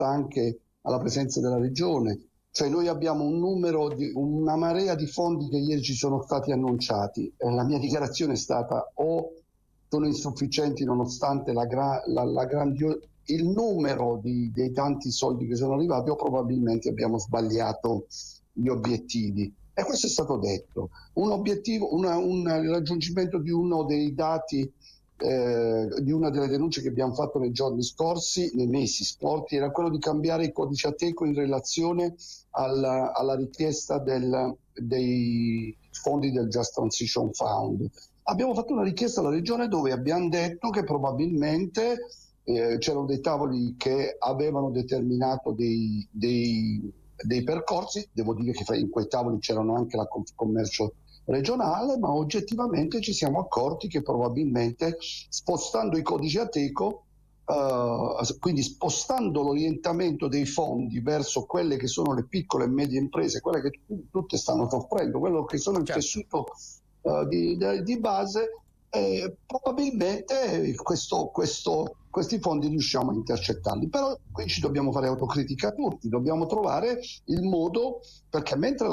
legata anche alla presenza della Regione. Cioè noi abbiamo una marea di fondi che ieri ci sono stati annunciati. La mia dichiarazione è stata: o sono insufficienti nonostante il numero dei tanti soldi che sono arrivati, o probabilmente abbiamo sbagliato gli obiettivi. E questo è stato detto. Un raggiungimento di uno dei dati, di una delle denunce che abbiamo fatto nei mesi scorsi, era quello di cambiare i codici Ateco in relazione alla richiesta dei fondi del Just Transition Fund. Abbiamo fatto una richiesta alla Regione dove abbiamo detto che probabilmente c'erano dei tavoli che avevano determinato dei percorsi. Devo dire che in quei tavoli c'erano anche la Confcommercio regionale, ma oggettivamente ci siamo accorti che probabilmente spostando i codici Ateco, quindi spostando l'orientamento dei fondi verso quelle che sono le piccole e medie imprese, quelle che tutte stanno soffrendo, quello che sono il tessuto di base, probabilmente questi fondi riusciamo a intercettarli. Però qui ci dobbiamo fare autocritica tutti, dobbiamo trovare il modo, perché mentre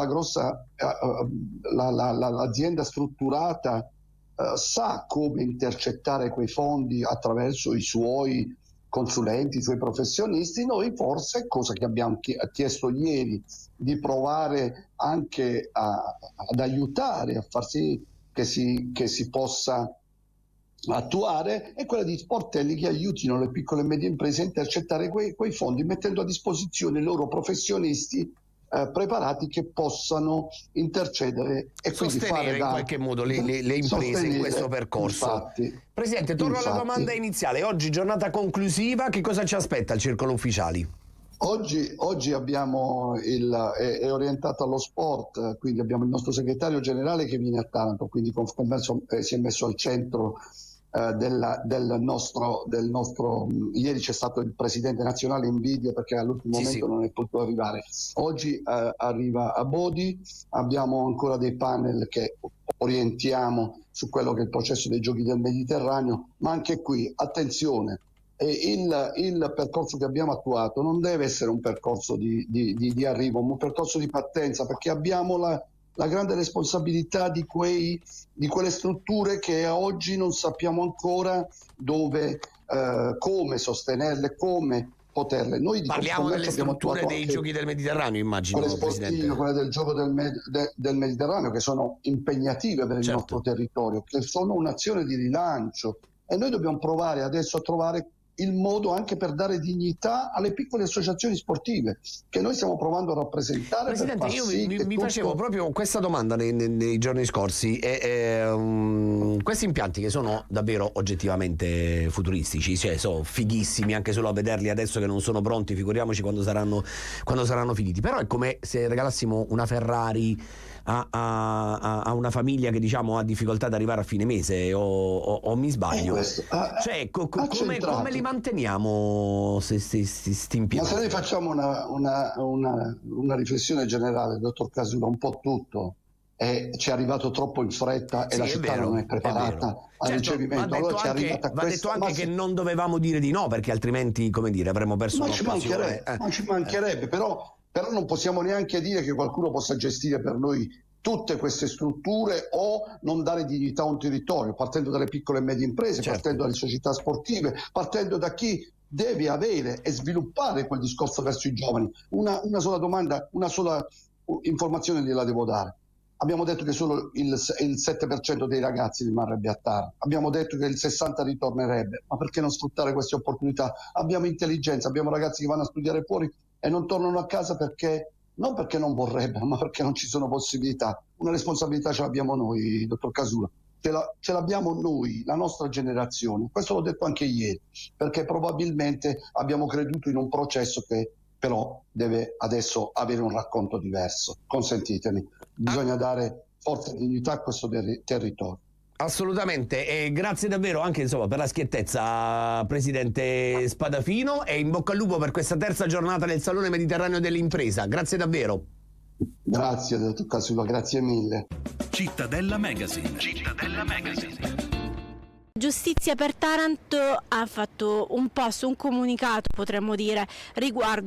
l'azienda strutturata sa come intercettare quei fondi attraverso i suoi consulenti, i suoi professionisti, noi forse, cosa che abbiamo chiesto ieri, di provare anche ad aiutare a far sì che si possa attuare, è quella di sportelli che aiutino le piccole e medie imprese a intercettare quei fondi, mettendo a disposizione i loro professionisti preparati che possano intercedere e quindi fare in qualche modo le imprese in questo percorso. Infatti, Presidente, torno alla domanda iniziale. Oggi giornata conclusiva, che cosa ci aspetta il Circolo Ufficiali? Oggi abbiamo è orientato allo sport, quindi abbiamo il nostro segretario generale che viene a Taranto, quindi Confcommercio si è messo al centro del nostro. Ieri c'è stato il presidente nazionale in video perché all'ultimo momento non è potuto arrivare. Oggi arriva a Bodi, abbiamo ancora dei panel che orientiamo su quello che è il processo dei Giochi del Mediterraneo, ma anche qui attenzione. Il percorso che abbiamo attuato non deve essere un percorso di arrivo, ma un percorso di partenza, perché abbiamo la grande responsabilità di quelle strutture che oggi non sappiamo ancora dove, come sostenerle, come poterle. Noi parliamo delle strutture dei Giochi del Mediterraneo, immagino, quelle sportive, quelle del Gioco del Mediterraneo, che sono impegnative per il nostro territorio, che sono un'azione di rilancio, e noi dobbiamo provare adesso a trovare il modo anche per dare dignità alle piccole associazioni sportive che noi stiamo provando a rappresentare. Presidente, io mi facevo proprio questa domanda nei giorni scorsi. Questi impianti, che sono davvero oggettivamente futuristici, cioè sono fighissimi anche solo a vederli adesso che non sono pronti, figuriamoci quando saranno finiti. Però è come se regalassimo una Ferrari a una famiglia che diciamo ha difficoltà ad arrivare a fine mese, o mi sbaglio? Cioè come li manteniamo sti impianti? Ma se noi facciamo una riflessione generale, dottor Casula, un po' tutto ci è arrivato troppo in fretta e la città non è preparata al ricevimento. Va detto anche che non dovevamo dire di no, perché altrimenti, come dire, avremmo perso un'occasione. Ma ci mancherebbe, però non possiamo neanche dire che qualcuno possa gestire per noi tutte queste strutture o non dare dignità a un territorio, partendo dalle piccole e medie imprese, partendo dalle società sportive, partendo da chi deve avere e sviluppare quel discorso verso i giovani. Una sola domanda, una sola informazione gliela devo dare. Abbiamo detto che solo il 7% dei ragazzi rimarrebbe a Taranto, abbiamo detto che il 60% ritornerebbe, ma perché non sfruttare queste opportunità? Abbiamo intelligenza, abbiamo ragazzi che vanno a studiare fuori e non tornano a casa non perché non vorrebbero, ma perché non ci sono possibilità. Una responsabilità ce l'abbiamo noi, dottor Casula, ce l'abbiamo noi, la nostra generazione. Questo l'ho detto anche ieri, perché probabilmente abbiamo creduto in un processo che però deve adesso avere un racconto diverso. Consentitemi, bisogna dare forza e dignità a questo territorio. Assolutamente, e grazie davvero anche per la schiettezza, presidente Spadafino, e in bocca al lupo per questa terza giornata del Salone Mediterraneo dell'Impresa. Grazie davvero. Grazie, dottor Casula, grazie mille. Cittadella Magazine. Giustizia per Taranto ha fatto un post, un comunicato potremmo dire, riguardo